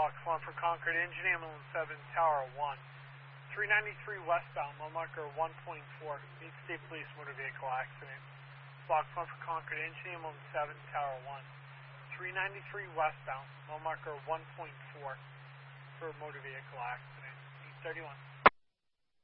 Box 1 for Concord, engine ambulance 7, Tower 1. 393 westbound, mile marker 1.4, meet State Police motor vehicle accident. Box 1 for Concord, engine ambulance 7, Tower 1. 393 westbound, mile marker 1.4 for motor vehicle accident. 831.